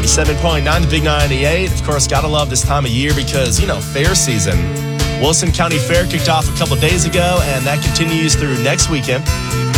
97.9, the Big 98. Of course, gotta love this time of year because, fair season. Wilson County Fair kicked off a couple days ago, and that continues through next weekend.